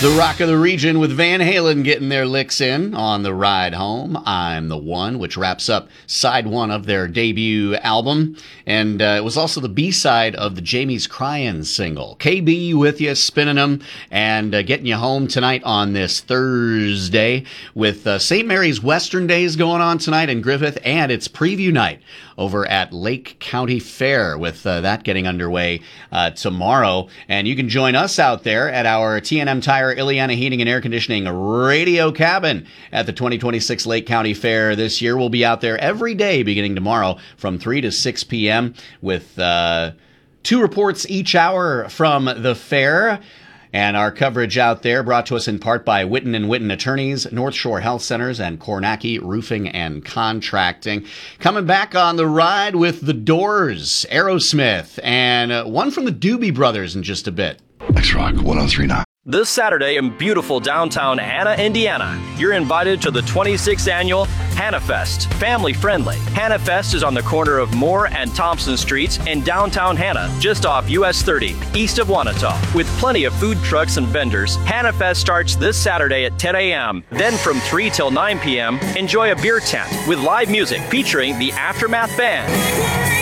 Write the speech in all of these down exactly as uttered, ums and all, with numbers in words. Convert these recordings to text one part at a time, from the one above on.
The Rock of the Region with Van Halen getting their licks in on the ride home. I'm the One, which wraps up side one of their debut album. And uh, it was also the B-side of the Jamie's Cryin' single. K B with you, spinning them and uh, getting you home tonight on this Thursday with uh, Saint Mary's Western Days going on tonight in Griffith, and it's preview night over at Lake County Fair with uh, that getting underway uh, tomorrow. And you can join us out there at our T and M Tire Ileana Heating and Air Conditioning radio cabin at the twenty twenty-six Lake County Fair this year. We'll be out there every day beginning tomorrow from three to six p.m. with uh, two reports each hour from the fair. And our coverage out there brought to us in part by Witten and Witten Attorneys, North Shore Health Centers, and Kornacki Roofing and Contracting. Coming back on the ride with The Doors, Aerosmith, and uh, one from the Doobie Brothers in just a bit. X-Rock one oh three point nine. This Saturday in beautiful downtown Anna, Indiana, you're invited to the twenty-sixth Annual HannaFest. Family friendly. HannaFest is on the corner of Moore and Thompson Streets in downtown Hannah, just off U S thirty, east of Wanata. With plenty of food trucks and vendors, HannaFest starts this Saturday at ten a.m. Then from three till nine p.m., enjoy a beer tent with live music featuring the Aftermath Band.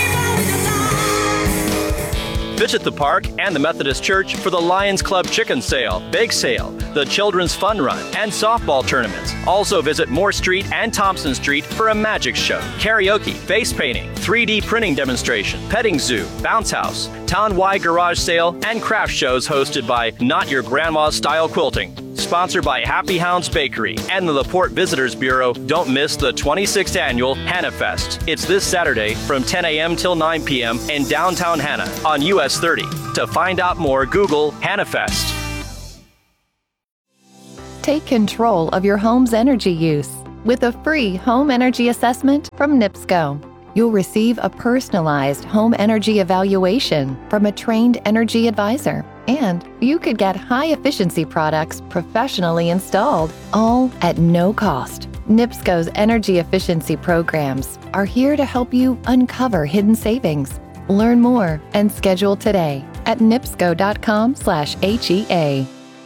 Visit the park and the Methodist Church for the Lions Club Chicken Sale, Bake Sale, the Children's Fun Run, and softball tournaments. Also visit Moore Street and Thompson Street for a magic show, karaoke, face painting, three D printing demonstration, petting zoo, bounce house, town-wide garage sale, and craft shows hosted by Not Your Grandma's Style Quilting. Sponsored by Happy Hounds Bakery and the LaPorte Visitors Bureau. Don't miss the twenty-sixth Annual HannaFest. It's this Saturday from ten a.m. till nine p.m. in downtown Hannah on U S thirty. To find out more, Google HannaFest. Take control of your home's energy use with a free home energy assessment from NIPSCO. You'll receive a personalized home energy evaluation from a trained energy advisor. And you could get high-efficiency products professionally installed, all at no cost. NIPSCO's energy efficiency programs are here to help you uncover hidden savings. Learn more and schedule today at nipsco.com slash HEA.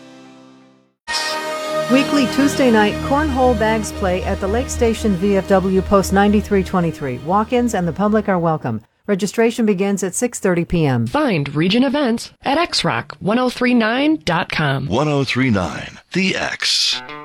Weekly Tuesday night cornhole bags play at the Lake Station V F W Post ninety-three twenty-three. Walk-ins and the public are welcome. Registration begins at six thirty p.m. Find Region Events at x rock ten thirty-nine dot com. ten thirty-nine, The X.